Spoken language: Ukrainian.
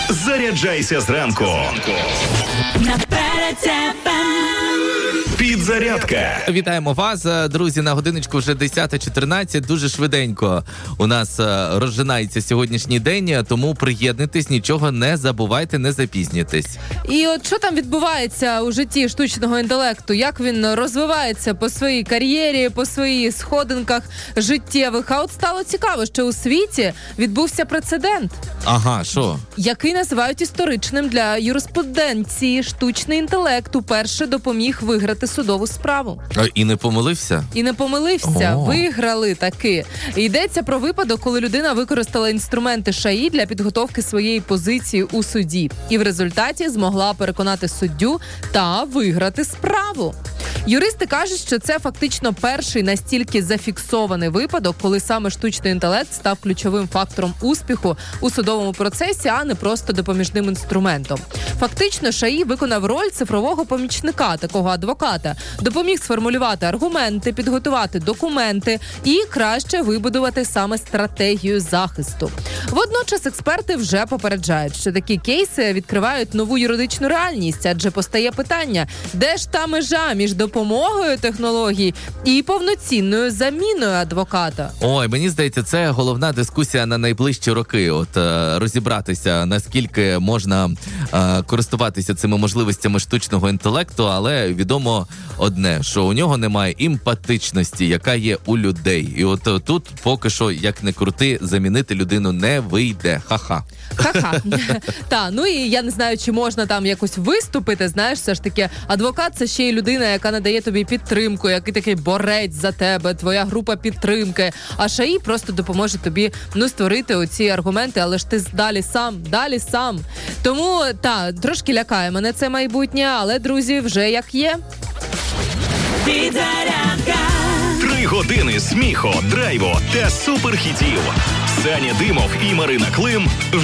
Заряджайся зранку. Підзарядка. Вітаємо вас, друзі, на годиночку вже 10:14, дуже швиденько у нас розжинається сьогоднішній день, тому приєднуйтесь, нічого не забувайте, не запізнюйтесь. І от що там відбувається у житті штучного інтелекту, як він розвивається по своїй кар'єрі, по своїх сходинках життєвих, а от стало цікаво, що у світі відбувся прецедент. Ага, що? Який називають історичним для юриспруденції. Штучний інтелект уперше допоміг виграти судову справу. І не помилився? І не помилився. О. Виграли таки. Йдеться про випадок, коли людина використала інструменти ШАІ для підготовки своєї позиції у суді. І в результаті змогла переконати суддю та виграти справу. Юристи кажуть, що це фактично перший настільки зафіксований випадок, коли саме штучний інтелект став ключовим фактором успіху у судовому процесі, а не просто допоміжним інструментом. Фактично, ШАІ виконав роль цифрового помічника, такого адвоката, допоміг сформулювати аргументи, підготувати документи і краще вибудувати саме стратегію захисту. Водночас експерти вже попереджають, що такі кейси відкривають нову юридичну реальність, адже постає питання, де ж та межа між допомогою технологій і повноцінною заміною адвоката? Ой, мені здається, це головна дискусія на найближчі роки. Розібратися, наскільки можна користуватися цими можливостями штучного інтелекту, але відомо одне, що у нього немає емпатичності, яка є у людей. І от тут поки що, як не крути, замінити людину не вийде. Ха-ха. Ха-ха. Та, ну і я не знаю, чи можна там якось виступити, знаєш, все ж таки, адвокат – це ще й людина, яка надає тобі підтримку, який такий борець за тебе, твоя група підтримки, а ШАІ просто допоможе тобі, створити оці аргументи, але ж ти далі сам. Тому, трошки лякає мене це майбутнє, але, друзі, вже як є. Підзарядка. 3 години сміху, драйву та суперхітів. Саня Димов і Марина Клим